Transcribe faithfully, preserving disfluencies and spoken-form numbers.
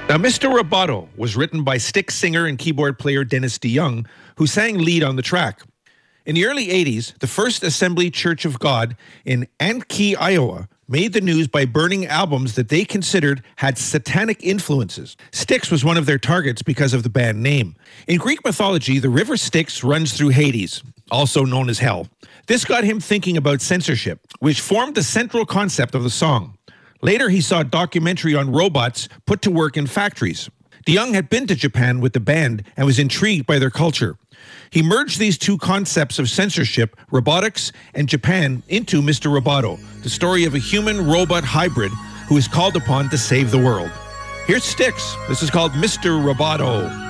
Now, Mister Roboto was written by Styx singer and keyboard player Dennis DeYoung, who sang lead on the track. In the early eighties, the First Assembly Church of God in Ankeny, Iowa, made the news by burning albums that they considered had satanic influences. Styx was one of their targets because of the band name. In Greek mythology, the river Styx runs through Hades, also known as Hell. This got him thinking about censorship, which formed the central concept of the song. Later, he saw a documentary on robots put to work in factories. DeYoung had been to Japan with the band and was intrigued by their culture. He merged these two concepts of censorship, robotics, and Japan into Mister Roboto, the story of a human-robot hybrid who is called upon to save the world. Here's Styx. This is called Mister Roboto.